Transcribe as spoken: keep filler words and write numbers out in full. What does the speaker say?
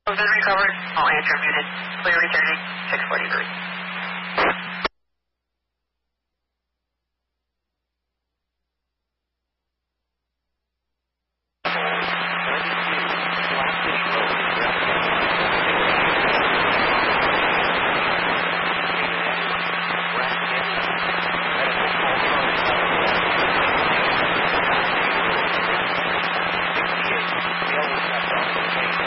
Been recovered. All answer muted. Clear returning. six forty-three.